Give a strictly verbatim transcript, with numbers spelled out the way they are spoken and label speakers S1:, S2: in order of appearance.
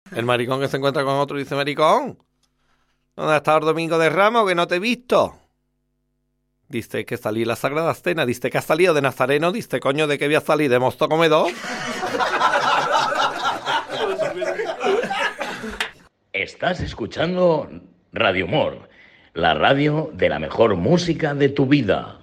S1: El maricón que se encuentra con otro dice, maricón, ¿dónde has estado el domingo de Ramos que no te he visto? Dice que salí la Sagrada Cena, dice que has salido de Nazareno, dice, coño, ¿de qué voy a salir? ¿De Mosto Comedor?
S2: Estás escuchando Radio Humor, la radio de la mejor música de tu vida.